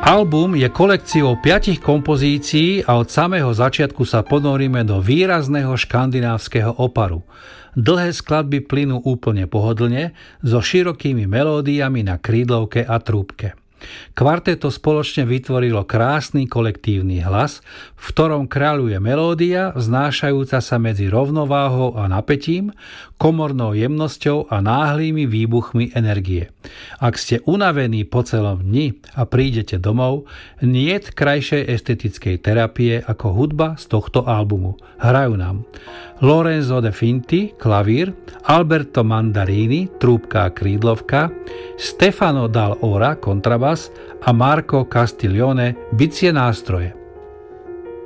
Album je kolekciou 5 kompozícií a od samého začiatku sa ponoríme do výrazného škandinávskeho oparu. Dlhé skladby plynú úplne pohodlne, so širokými melódiami na krídlovke a trúbke. Kvarteto spoločne vytvorilo krásny kolektívny hlas, v ktorom kráľuje melódia, vznášajúca sa medzi rovnováhou a napätím, komornou jemnosťou a náhlými výbuchmi energie. Ak ste unavení po celom dni a prídete domov, niet krajšej estetickej terapie ako hudba z tohto albumu. Hrajú nám Lorenzo De Finti, klavír, Alberto Mandarini, trúbka a krídlovka, Stefano Dal Ora, kontrabas a Marco Castiglione, bicie nástroje.